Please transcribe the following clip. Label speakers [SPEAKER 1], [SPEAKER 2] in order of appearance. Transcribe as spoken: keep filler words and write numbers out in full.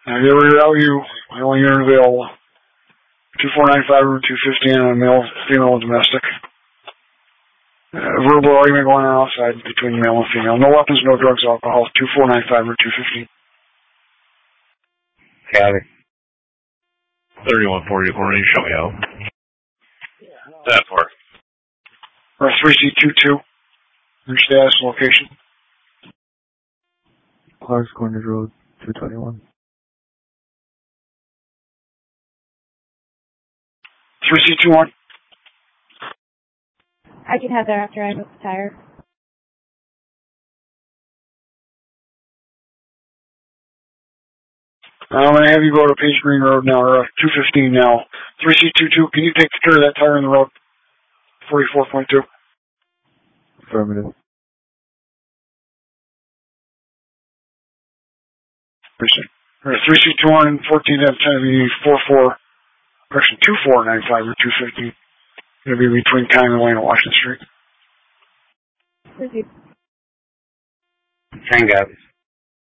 [SPEAKER 1] Uh, here we are, you. The only unit available. two four nine five, Route two fifty, and a male, female, domestic. Uh, verbal argument going on outside between male and female. No weapons, no drugs, alcohol. two four nine five, Route two fifty.
[SPEAKER 2] Got it.
[SPEAKER 3] thirty-one forty, according to show me out. That part.
[SPEAKER 1] Or three C two two. Your status and location.
[SPEAKER 4] Clark's Corners Road, two twenty-one.
[SPEAKER 1] three C two one.
[SPEAKER 5] I can have that after I move the tire.
[SPEAKER 1] I'm going to have you go to Page Green Road now, or uh, two fifteen now. three C two two, can you take care of that tire in the road? forty-four point two.
[SPEAKER 4] Affirmative.
[SPEAKER 1] Or three C two one, fourteen F ten, four four, correction, two four nine five or two fifty. It'll be between County Lane and Washington Street.
[SPEAKER 5] Thank you.
[SPEAKER 2] Ten copies.